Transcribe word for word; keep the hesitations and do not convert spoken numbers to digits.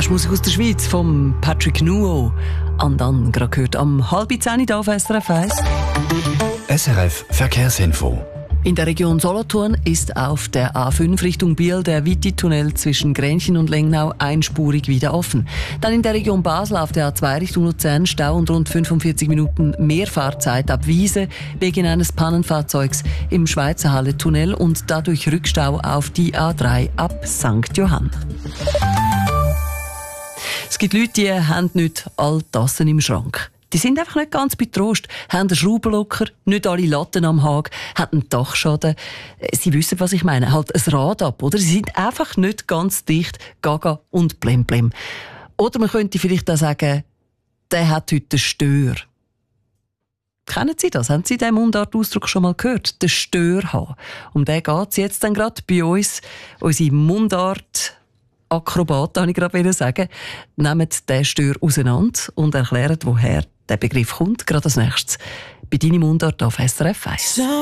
Das ist Musik aus der Schweiz von Patrick Nuo. Und dann gerade gehört am halb zehn hier auf S R F eins. S R F Verkehrsinfo. In der Region Solothurn ist auf der A fünf Richtung Biel der Witti-Tunnel zwischen Grenchen und Lengnau einspurig wieder offen. Dann in der Region Basel auf der A zwei Richtung Luzern Stau und rund fünfundvierzig Minuten mehr Fahrzeit ab Wiese wegen eines Pannenfahrzeugs im Schweizer Halle-Tunnel und dadurch Rückstau auf die A drei ab Sankt Johann. Es gibt Leute, die haben nicht alle Tassen im Schrank. Die sind einfach nicht ganz bei Trost, haben einen Schraubenlocker, nicht alle Latten am Haken, haben einen Dachschaden. Sie wissen, was ich meine, halt ein Rad ab, oder? Sie sind einfach nicht ganz dicht, gaga und blemblem. Oder man könnte vielleicht auch sagen, der hat heute einen Stör. Kennen Sie das? Haben Sie diesen Mundartausdruck schon mal gehört? Den Stör haben. Um den geht es jetzt dann gerade bei uns. Unsere Mundart Akrobaten, habe ich gerade sagen, nehmen den Stör auseinander und erklären, woher der Begriff kommt. Gerade als nächstes bei «Deine Mundart» auf S R F eins.